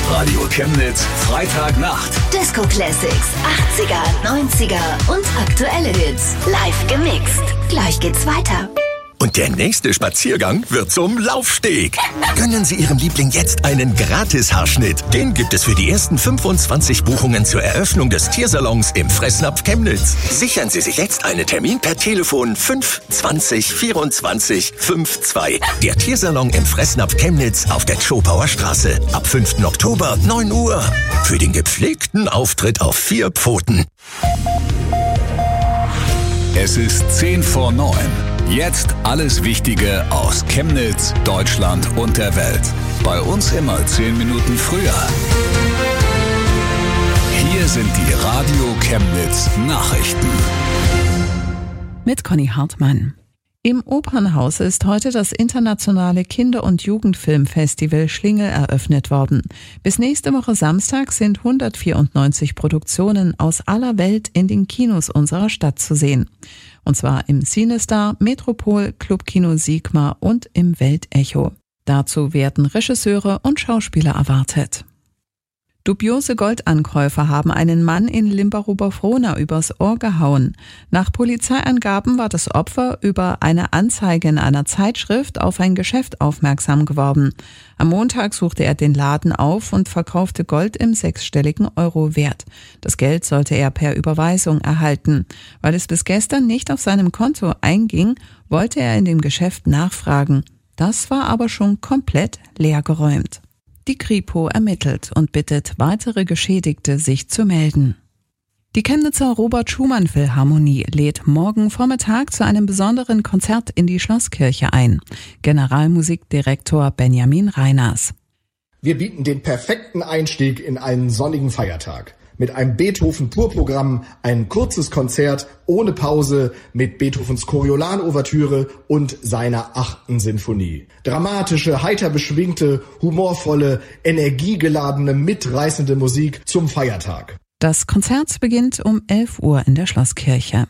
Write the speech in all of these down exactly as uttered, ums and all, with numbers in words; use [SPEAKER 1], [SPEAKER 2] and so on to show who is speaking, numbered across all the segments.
[SPEAKER 1] Radio Chemnitz, Freitagnacht.
[SPEAKER 2] Disco Classics, achtziger, neunziger und aktuelle Hits. Live gemixt. Gleich geht's weiter.
[SPEAKER 3] Und der nächste Spaziergang wird zum Laufsteg. Gönnen Sie Ihrem Liebling jetzt einen Gratis-Haarschnitt. Den gibt es für die ersten fünfundzwanzig Buchungen zur Eröffnung des Tiersalons im Fressnapf Chemnitz. Sichern Sie sich jetzt einen Termin per Telefon fünf zwanzig vierundzwanzig zweiundfünfzig. Der Tiersalon im Fressnapf Chemnitz auf der Schopauer Straße. Ab fünften Oktober, neun Uhr. Für den gepflegten Auftritt auf vier Pfoten.
[SPEAKER 1] Es ist zehn vor neun. Jetzt alles Wichtige aus Chemnitz, Deutschland und der Welt. Bei uns immer zehn Minuten früher. Hier sind die Radio Chemnitz Nachrichten.
[SPEAKER 4] Mit Conny Hartmann. Im Opernhaus ist heute das internationale Kinder- und Jugendfilmfestival Schlingel eröffnet worden. Bis nächste Woche Samstag sind hundertvierundneunzig Produktionen aus aller Welt in den Kinos unserer Stadt zu sehen. Und zwar im Cinestar, Metropol, Clubkino Sigma und im Weltecho. Dazu werden Regisseure und Schauspieler erwartet. Dubiose Goldankäufer haben einen Mann in Limberober-Frohna übers Ohr gehauen. Nach Polizeiangaben war das Opfer über eine Anzeige in einer Zeitschrift auf ein Geschäft aufmerksam geworden. Am Montag suchte er den Laden auf und verkaufte Gold im sechsstelligen Euro-Wert. Das Geld sollte er per Überweisung erhalten. Weil es bis gestern nicht auf seinem Konto einging, wollte er in dem Geschäft nachfragen. Das war aber schon komplett leergeräumt. Die Kripo ermittelt und bittet weitere Geschädigte, sich zu melden. Die Chemnitzer Robert-Schumann-Philharmonie lädt morgen Vormittag zu einem besonderen Konzert in die Schlosskirche ein. Generalmusikdirektor Benjamin Reiners.
[SPEAKER 5] Wir bieten den perfekten Einstieg in einen sonnigen Feiertag. Mit einem Beethoven-Pur-Programm, ein kurzes Konzert ohne Pause mit Beethovens Coriolan-Ouvertüre und seiner achten Sinfonie. Dramatische, heiter beschwingte, humorvolle, energiegeladene, mitreißende Musik zum Feiertag.
[SPEAKER 4] Das Konzert beginnt um elf Uhr in der Schlosskirche.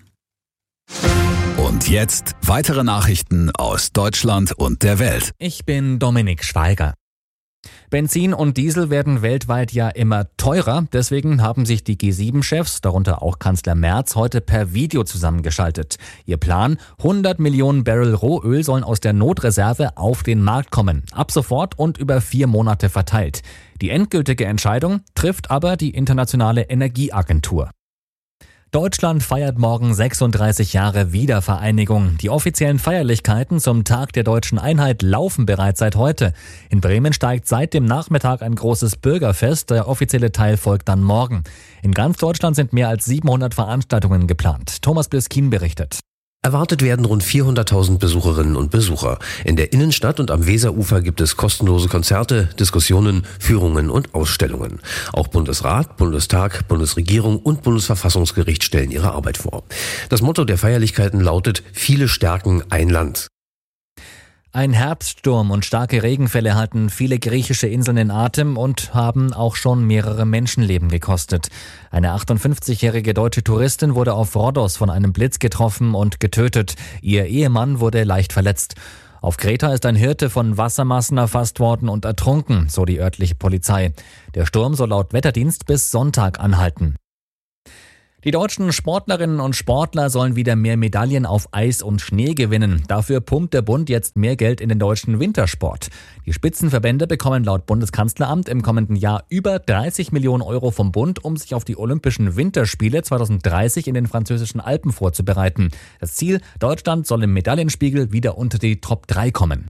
[SPEAKER 1] Und jetzt weitere Nachrichten aus Deutschland und der Welt.
[SPEAKER 6] Ich bin Dominik Schweiger. Benzin und Diesel werden weltweit ja immer teurer. Deswegen haben sich die G sieben Chefs, darunter auch Kanzler Merz, heute per Video zusammengeschaltet. Ihr Plan: hundert Millionen Barrel Rohöl sollen aus der Notreserve auf den Markt kommen. Ab sofort und über vier Monate verteilt. Die endgültige Entscheidung trifft aber die Internationale Energieagentur. Deutschland feiert morgen sechsunddreißig Jahre Wiedervereinigung. Die offiziellen Feierlichkeiten zum Tag der deutschen Einheit laufen bereits seit heute. In Bremen steigt seit dem Nachmittag ein großes Bürgerfest. Der offizielle Teil folgt dann morgen. In ganz Deutschland sind mehr als siebenhundert Veranstaltungen geplant. Thomas Bliskin berichtet.
[SPEAKER 7] Erwartet werden rund vierhunderttausend Besucherinnen und Besucher. In der Innenstadt und am Weserufer gibt es kostenlose Konzerte, Diskussionen, Führungen und Ausstellungen. Auch Bundesrat, Bundestag, Bundesregierung und Bundesverfassungsgericht stellen ihre Arbeit vor. Das Motto der Feierlichkeiten lautet: Viele stärken ein Land.
[SPEAKER 6] Ein Herbststurm und starke Regenfälle halten viele griechische Inseln in Atem und haben auch schon mehrere Menschenleben gekostet. Eine achtundfünfzigjährige deutsche Touristin wurde auf Rhodos von einem Blitz getroffen und getötet. Ihr Ehemann wurde leicht verletzt. Auf Kreta ist ein Hirte von Wassermassen erfasst worden und ertrunken, so die örtliche Polizei. Der Sturm soll laut Wetterdienst bis Sonntag anhalten. Die deutschen Sportlerinnen und Sportler sollen wieder mehr Medaillen auf Eis und Schnee gewinnen. Dafür pumpt der Bund jetzt mehr Geld in den deutschen Wintersport. Die Spitzenverbände bekommen laut Bundeskanzleramt im kommenden Jahr über dreißig Millionen Euro vom Bund, um sich auf die Olympischen Winterspiele zweitausenddreißig in den französischen Alpen vorzubereiten. Das Ziel: Deutschland soll im Medaillenspiegel wieder unter die Top drei kommen.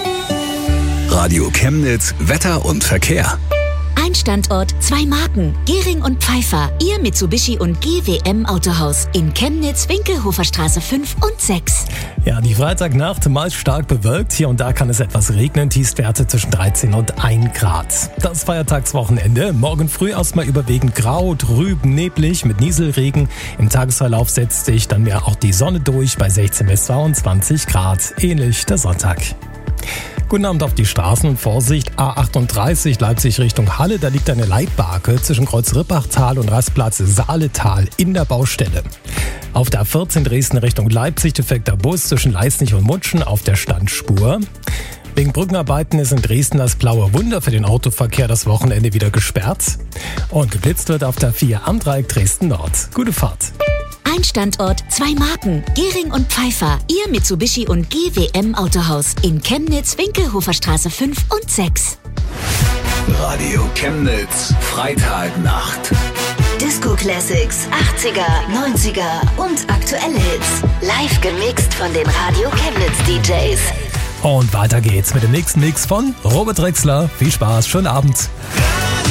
[SPEAKER 1] Radio Chemnitz, Wetter und Verkehr.
[SPEAKER 2] Ein Standort, zwei Marken. Gehring und Pfeiffer. Ihr Mitsubishi und G W M Autohaus. In Chemnitz, Winkelhofer Straße fünf und sechs.
[SPEAKER 8] Ja, die Freitagnacht meist stark bewölkt. Hier und da kann es etwas regnen. Tiefstwerte zwischen dreizehn und ein Grad. Das Feiertagswochenende. Morgen früh erstmal überwiegend grau, trüb, neblig mit Nieselregen. Im Tagesverlauf setzt sich dann mehr auch die Sonne durch bei sechzehn bis zweiundzwanzig Grad. Ähnlich der Sonntag. Guten Abend auf die Straßen und Vorsicht. A achtunddreißig Leipzig Richtung Halle. Da liegt eine Leitbarke zwischen Kreuz-Rippachtal und Rastplatz Saaletal in der Baustelle. Auf der A vierzehn Dresden Richtung Leipzig defekter Bus zwischen Leisnig und Mutschen auf der Standspur. Wegen Brückenarbeiten ist in Dresden das Blaue Wunder für den Autoverkehr das Wochenende wieder gesperrt. Und geblitzt wird auf der vier am Dreieck Dresden-Nord. Gute Fahrt.
[SPEAKER 2] Ein Standort, zwei Marken. Gehring und Pfeiffer. Ihr Mitsubishi und G W M Autohaus. In Chemnitz, Winkelhoferstraße fünf und sechs.
[SPEAKER 1] Radio Chemnitz, Freitagnacht.
[SPEAKER 9] Disco Classics, achtziger, neunziger und aktuelle Hits. Live gemixt von den Radio Chemnitz D Js.
[SPEAKER 8] Und weiter geht's mit dem nächsten Mix von Robert Drexler. Viel Spaß, schönen Abend.